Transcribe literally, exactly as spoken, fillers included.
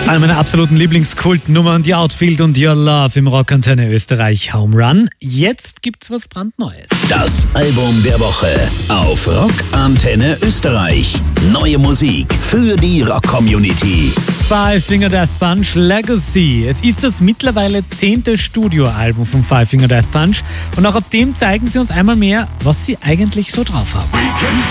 Eine meiner absoluten Lieblingskultnummern, die Outfield und Your Love im Rockantenne Österreich Home Run. Jetzt gibt's was brandneues. Das Album der Woche auf Rockantenne Österreich. Neue Musik für die Rock-Community. Five Finger Death Punch Legacy. Es ist das mittlerweile zehnte Studioalbum von Five Finger Death Punch und auch auf dem zeigen sie uns einmal mehr, was sie eigentlich so drauf haben.